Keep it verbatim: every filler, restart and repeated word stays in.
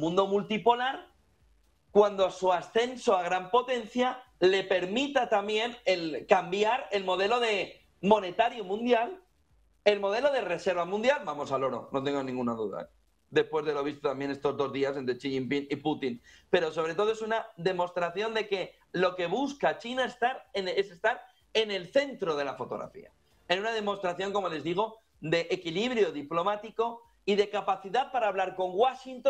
mundo multipolar, cuando su ascenso a gran potencia le permita también el cambiar el modelo de monetario mundial, el modelo de reserva mundial. Vamos al oro, no tengo ninguna duda, después de lo visto también estos dos días entre Xi Jinping y Putin. Pero sobre todo es una demostración de que lo que busca China estar en, es estar en el centro de la fotografía. En una demostración, como les digo, de equilibrio diplomático y de capacidad para hablar con Washington